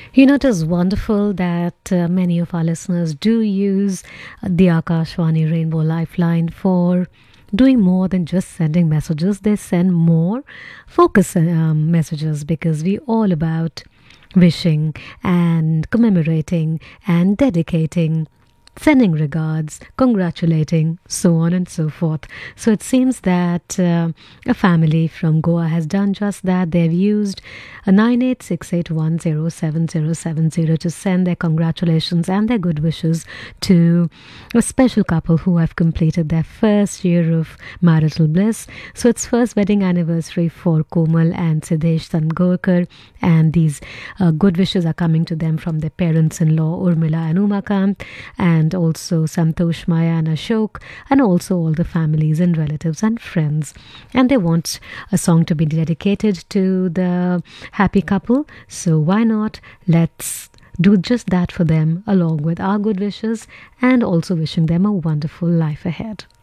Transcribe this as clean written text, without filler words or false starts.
It is wonderful that many of our listeners do use the Akashwani Rainbow Lifeline for doing more than just sending messages. They send more focus messages because we all about wishing and commemorating and dedicating, sending regards, congratulating, so on and so forth. So it seems that a family from Goa has done just that. They've used a 9868107070 to send their congratulations and their good wishes to a special couple who have completed their first year of marital bliss. So it's first wedding anniversary for Komal and Siddesh Tangorkar, and these good wishes are coming to them from their parents-in-law Urmila and Umakant, and also Santosh, Maya and Ashok, and also all the families and relatives and friends. And they want a song to be dedicated to the happy couple. So why not? Let's do just that for them, along with our good wishes and also wishing them a wonderful life ahead.